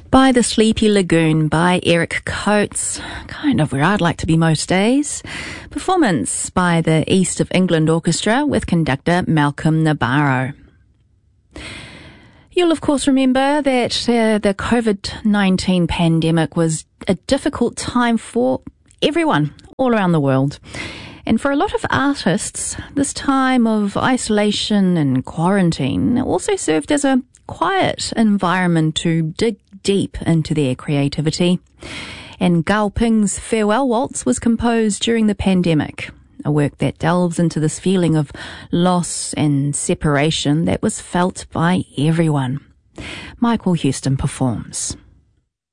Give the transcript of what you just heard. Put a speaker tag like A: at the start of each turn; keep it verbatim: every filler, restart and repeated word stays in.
A: By the Sleepy Lagoon by Eric Coates, kind of where I'd like to be most days. Performance by the East of England Orchestra with conductor Malcolm Nabarro. You'll of course remember that uh, the COVID nineteen pandemic was a difficult time for everyone all around the world. And for a lot of artists, this time of isolation and quarantine also served as a quiet environment to dig deep into their creativity. And Gao Ping's Farewell Waltz was composed during the pandemic, a work that delves into this feeling of loss and separation that was felt by everyone. Michael Huston performs.